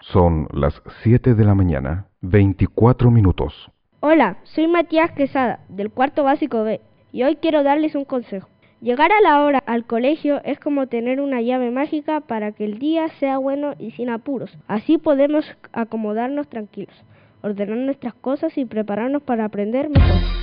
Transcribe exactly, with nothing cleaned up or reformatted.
Son las siete de la mañana, veinticuatro minutos. Hola, soy Matías Quesada, del cuarto básico B, y hoy quiero darles un consejo. Llegar a la hora al colegio es como tener una llave mágica para que el día sea bueno y sin apuros. Así podemos acomodarnos tranquilos, ordenar nuestras cosas y prepararnos para aprender mejor.